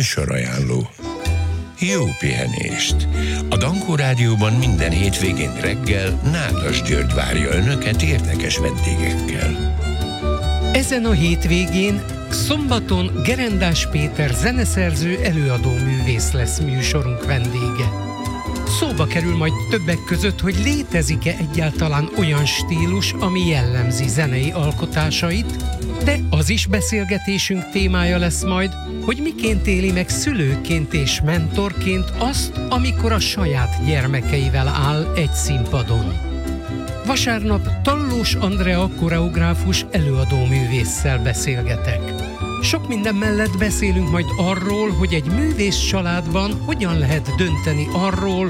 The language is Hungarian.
műsorajánló. Jó pihenést! A Dankó Rádióban minden hétvégén reggel Nádas György várja önöket érdekes vendégekkel. Ezen a hétvégén, szombaton Gerendás Péter zeneszerző, előadó művész lesz műsorunk vendége. Szóba kerül majd többek között, hogy létezik-e egyáltalán olyan stílus, ami jellemzi zenei alkotásait, de az is beszélgetésünk témája lesz majd, hogy miként éli meg szülőként és mentorként azt, amikor a saját gyermekeivel áll egy színpadon. Vasárnap Tallós Andrea koreográfus előadó művésszel beszélgetek. Sok minden mellett beszélünk majd arról, hogy egy művész családban hogyan lehet dönteni arról,